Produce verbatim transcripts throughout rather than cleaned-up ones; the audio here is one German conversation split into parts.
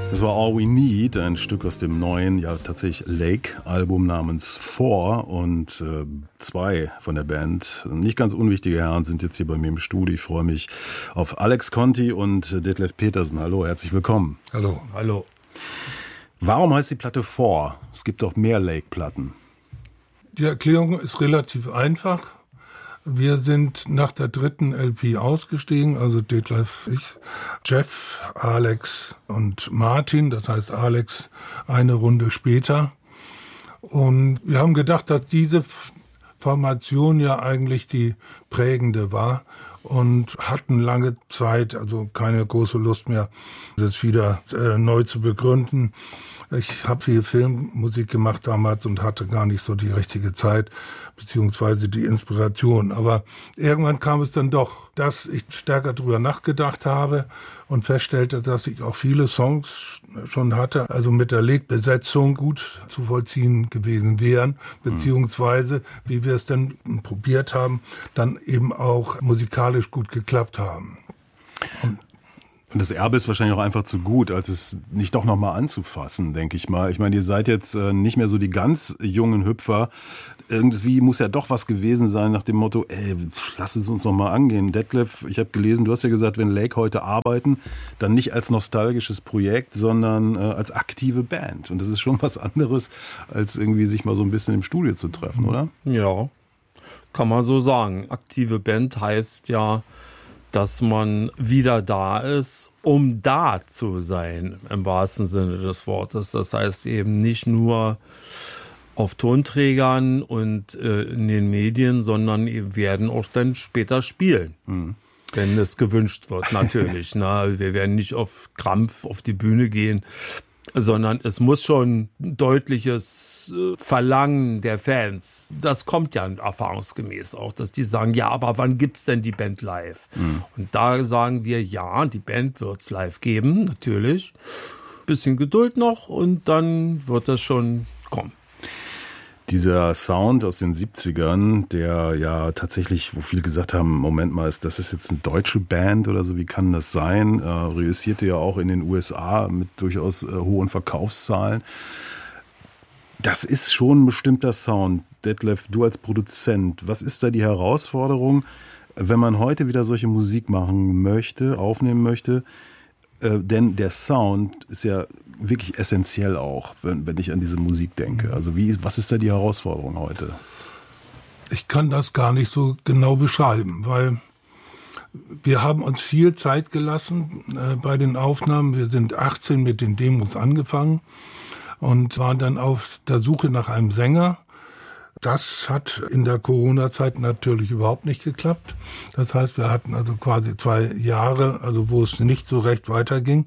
Das war All We Need, ein Stück aus dem neuen, ja tatsächlich Lake-Album namens Four, und äh, zwei von der Band, nicht ganz unwichtige Herren, sind jetzt hier bei mir im Studio. Ich freue mich auf Alex Conti und Detlef Petersen. Hallo, herzlich willkommen. Hallo. Hallo. Warum heißt die Platte Four? Es gibt doch mehr Lake-Platten. Die Erklärung ist relativ einfach. Wir sind nach der dritten L P ausgestiegen, also Detlef, ich, Jeff, Alex und Martin, das heißt Alex eine Runde später. Und wir haben gedacht, dass diese Formation ja eigentlich die prägende war und hatten lange Zeit, also keine große Lust mehr, das wieder äh, neu zu begründen. Ich habe viel Filmmusik gemacht damals und hatte gar nicht so die richtige Zeit, beziehungsweise die Inspiration. Aber irgendwann kam es dann doch, dass ich stärker drüber nachgedacht habe und feststellte, dass ich auch viele Songs schon hatte, also mit der Lake-Besetzung gut zu vollziehen gewesen wären, beziehungsweise, wie wir es dann probiert haben, dann eben auch musikalisch gut geklappt haben. Und Und das Erbe ist wahrscheinlich auch einfach zu gut, als es nicht doch nochmal anzufassen, denke ich mal. Ich meine, ihr seid jetzt äh, nicht mehr so die ganz jungen Hüpfer. Irgendwie muss ja doch was gewesen sein nach dem Motto, ey, lass es uns nochmal angehen. Detlef, ich habe gelesen, du hast ja gesagt, wenn Lake heute arbeiten, dann nicht als nostalgisches Projekt, sondern äh, als aktive Band. Und das ist schon was anderes, als irgendwie sich mal so ein bisschen im Studio zu treffen, oder? Ja, kann man so sagen. Aktive Band heißt ja, dass man wieder da ist, um da zu sein, im wahrsten Sinne des Wortes. Das heißt eben nicht nur auf Tonträgern und äh, in den Medien, sondern wir werden auch dann später spielen, mhm. wenn es gewünscht wird, natürlich. Na, wir werden nicht auf Krampf auf die Bühne gehen, sondern es muss schon ein deutliches Verlangen der Fans. Das kommt ja erfahrungsgemäß auch, dass die sagen, ja, aber wann gibt's denn die Band live? Mhm. Und da sagen wir, ja, die Band wird's live geben, natürlich. Bisschen Geduld noch und dann wird das schon kommen. Dieser Sound aus den siebzigern, der ja tatsächlich, wo viele gesagt haben, Moment mal, das ist jetzt eine deutsche Band oder so, wie kann das sein? Äh, reüssierte ja auch in den U S A mit durchaus äh, hohen Verkaufszahlen. Das ist schon ein bestimmter Sound. Detlef, du als Produzent, was ist da die Herausforderung, wenn man heute wieder solche Musik machen möchte, aufnehmen möchte? Äh, denn der Sound ist ja wirklich essentiell auch, wenn, wenn ich an diese Musik denke. Also wie, was ist da die Herausforderung heute? Ich kann das gar nicht so genau beschreiben, weil wir haben uns viel Zeit gelassen äh, bei den Aufnahmen. Wir sind achtzehn mit den Demos angefangen und waren dann auf der Suche nach einem Sänger. Das hat in der Corona-Zeit natürlich überhaupt nicht geklappt. Das heißt, wir hatten also quasi zwei Jahre, also wo es nicht so recht weiterging.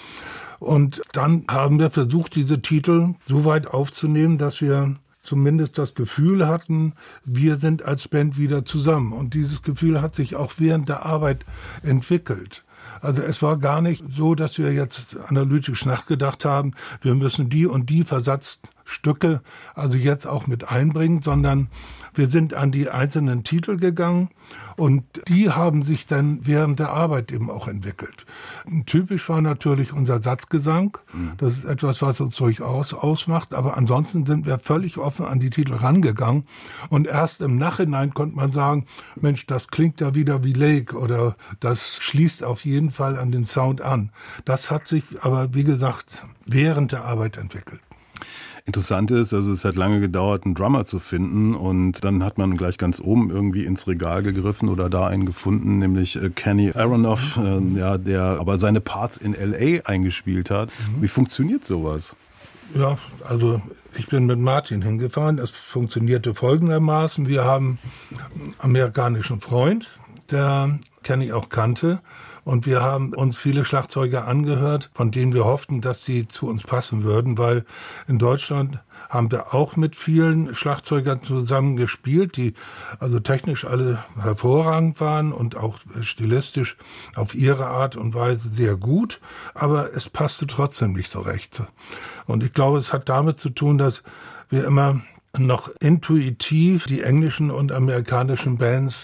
Und dann haben wir versucht, diese Titel so weit aufzunehmen, dass wir zumindest das Gefühl hatten, wir sind als Band wieder zusammen. Und dieses Gefühl hat sich auch während der Arbeit entwickelt. Also es war gar nicht so, dass wir jetzt analytisch nachgedacht haben, wir müssen die und die Versatzstücke also jetzt auch mit einbringen, sondern wir sind an die einzelnen Titel gegangen und die haben sich dann während der Arbeit eben auch entwickelt. Typisch war natürlich unser Satzgesang. Das ist etwas, was uns durchaus ausmacht. Aber ansonsten sind wir völlig offen an die Titel rangegangen. Und erst im Nachhinein konnte man sagen, Mensch, das klingt ja wieder wie Lake oder das schließt auf jeden Fall an den Sound an. Das hat sich aber, wie gesagt, während der Arbeit entwickelt. Interessant ist, also es hat lange gedauert, einen Drummer zu finden, und dann hat man gleich ganz oben irgendwie ins Regal gegriffen oder da einen gefunden, nämlich Kenny Aronoff, äh, ja, der aber seine Parts in L A eingespielt hat. Mhm. Wie funktioniert sowas? Ja, also ich bin mit Martin hingefahren. Es funktionierte folgendermaßen. Wir haben einen amerikanischen Freund, der Kenny auch kannte. Und wir haben uns viele Schlagzeuger angehört, von denen wir hofften, dass sie zu uns passen würden, weil in Deutschland haben wir auch mit vielen Schlagzeugern zusammen gespielt, die also technisch alle hervorragend waren und auch stilistisch auf ihre Art und Weise sehr gut, aber es passte trotzdem nicht so recht. Und ich glaube, es hat damit zu tun, dass wir immer noch intuitiv die englischen und amerikanischen Bands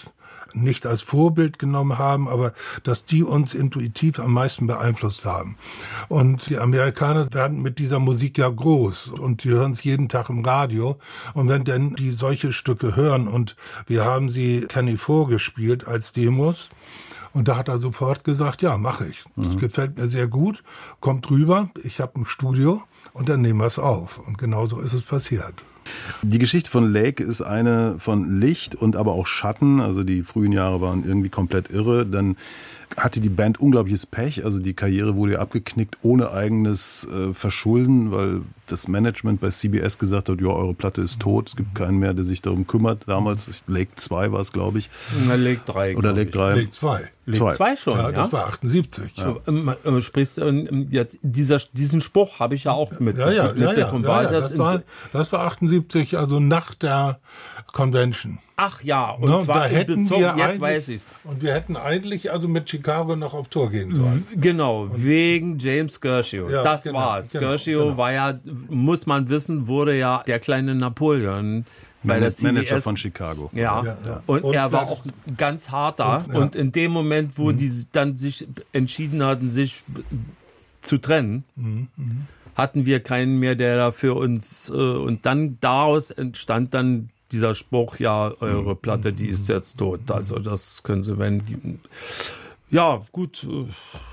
nicht als Vorbild genommen haben, aber dass die uns intuitiv am meisten beeinflusst haben. Und die Amerikaner werden mit dieser Musik ja groß und die hören es jeden Tag im Radio. Und wenn denn die solche Stücke hören und wir haben sie Kenny vorgespielt als Demos, und da hat er sofort gesagt, ja, mache ich. Das mhm. gefällt mir sehr gut, kommt rüber, ich habe ein Studio und dann nehmen wir es auf. Und genauso ist es passiert. Die Geschichte von Lake ist eine von Licht und aber auch Schatten. Also die frühen Jahre waren irgendwie komplett irre. Dann hatte die Band unglaubliches Pech. Also die Karriere wurde ja abgeknickt ohne eigenes äh, Verschulden, weil das Management bei C B S gesagt hat, ja, eure Platte ist tot. Es gibt keinen mehr, der sich darum kümmert. Damals, Lake zwei war es, glaube ich. Na, Lake drei. Oder Lake drei. Lake zwei. Lake zwei schon, ja? Ja, das war achtundsiebzig. Ja. Du sprichst, jetzt, dieser, diesen Spruch habe ich ja auch mit. Ja, ja, mit, ja, ja, mit ja, ja das, war, das war achtundsiebzig, also nach der Convention. Ach ja, und no, zwar da hätten bezogen, wir jetzt weiß ich's. Und wir hätten eigentlich also mit Chicago noch auf Tour gehen sollen. Genau, und wegen James Gershio. Ja, das genau, war's. Genau, Gershio genau. war ja, muss man wissen, wurde ja der kleine Napoleon. Bei der Manager von Chicago. Ja, ja, ja. Und, und er war auch ganz hart da. Und, ja. und in dem Moment, wo mhm. die dann sich entschieden hatten, sich zu trennen, mhm. hatten wir keinen mehr, der da für uns, äh, und dann daraus entstand dann dieser Spruch, ja, eure Platte, die ist jetzt tot. Also das können Sie, wenn, ja, gut,